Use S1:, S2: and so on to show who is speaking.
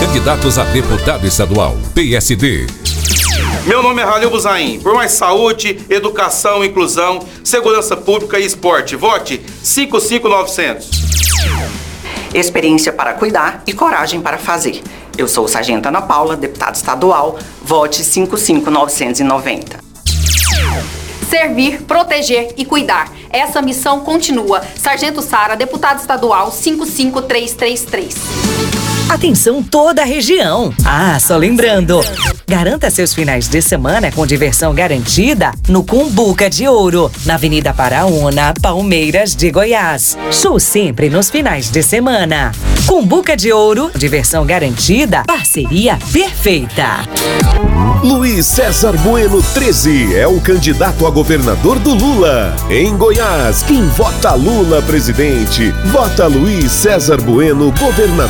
S1: Candidatos a deputado estadual, PSD.
S2: Meu nome é Halil Buzaim. Por mais saúde, educação, inclusão, segurança pública e esporte. Vote 55900.
S3: Experiência para cuidar e coragem para fazer. Eu sou o Sargento Ana Paula, deputada estadual. Vote 55990.
S4: Servir, proteger e cuidar. Essa missão continua. Sargento Sara, deputada estadual 55333.
S5: Atenção toda a região. Só lembrando, garanta seus finais de semana com diversão garantida no Cumbuca de Ouro, na Avenida Paraúna, Palmeiras de Goiás. Show sempre nos finais de semana. Cumbuca de Ouro, diversão garantida, parceria perfeita.
S6: Luiz César Bueno 13 é o candidato a governador do Lula. Em Goiás, quem vota Lula presidente, vota Luiz César Bueno governador.